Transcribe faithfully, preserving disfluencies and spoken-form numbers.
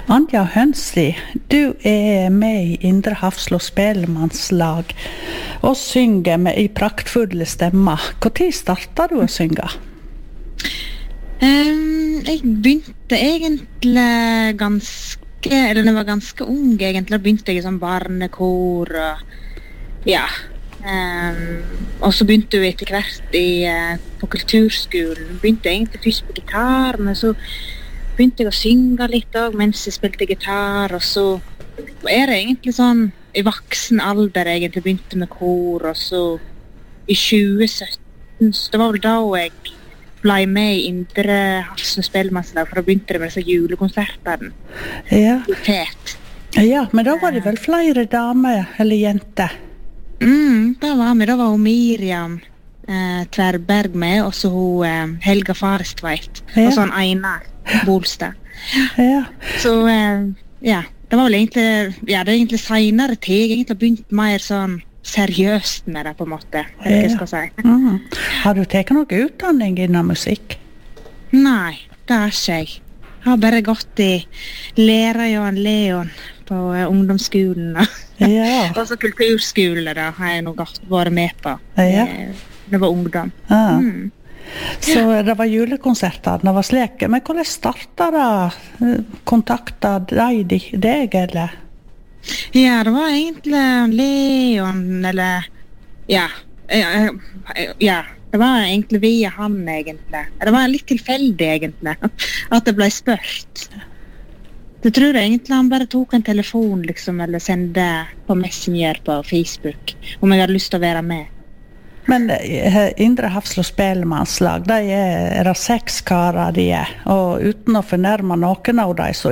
Anja Hønsli, du er med i Indre Hafslo Spellemannslag og synger med i praktfulle stemmer. Hvor tid startet du å synge? Um, jeg begynte egentlig ganske, eller når jeg var ganske ung egentlig, begynte jeg i sånn barnekor og ja. Um, og så begynte jeg etter hvert i, uh, på kulturskolen. Begynte egentlig først på gitar, men så begynte jeg å synge litt også, mens jeg spilte gitar, og så er det egentlig sånn i voksen alder egentlig begynte med kor, og så i tjue sytten, så det var vel da jeg ble med i Indre Hafslo Spellemannslag, for da begynte det med disse julekonsertene. Ja. Fet. Ja, men da var det vel flere damer eller jenter? Mm, da var vi, da var hun Miriam eh, Tverberg med, og så hun eh, Helga Farestveit, ja. Og så han Einar Bolstad. Ja. Så eh, ja, det var vel egentlig, ja, det er egentlig senere tid, jeg egentlig har begynt mer sånn seriøst med det på en måte, eller hva jeg skal si. Mm. Har du tatt noe utdanning innen musikk? Nei, det har ikke jeg. Jeg har bare gått i lærer Jan Leon på uh, ungdomsskolen, ja. Og så kulturskole da, har jeg nå gått vært med på. Ja. Det var ungdom. Ja. Mm. Så det var julekonserter, det var slik. Men hvordan startet det? Kontaktet de deg, eller? Ja, det var egentlig Leon, eller ja, ja, ja, det var egentlig via han egentlig. Det var litt tilfeldig egentlig, at det ble spørt. Jeg tror egentlig han bare tok en telefon liksom, eller sendte på Messenger på Facebook, om jeg hadde lyst til å være med. Men Indre Hafslo Spellemannslag, de er, er det seks karer de er, og uten å fornærme noen av dem, så